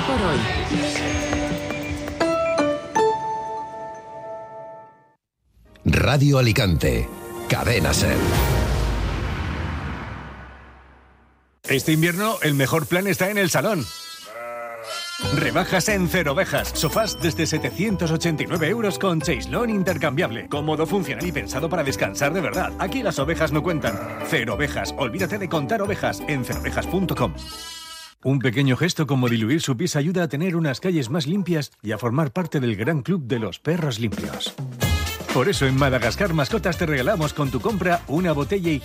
por hoy. Radio Alicante, Cadena SER. Este invierno el mejor plan está en El Salón. Rebajas en Cero Ovejas. Sofás desde 789 euros con chaislón intercambiable. Cómodo, funcional y pensado para descansar de verdad. Aquí las ovejas no cuentan. Cero Ovejas. Olvídate de contar ovejas en cerovejas.com. Un pequeño gesto como diluir su pis ayuda a tener unas calles más limpias y a formar parte del gran club de los perros limpios. Por eso en Madagascar Mascotas te regalamos con tu compra una botella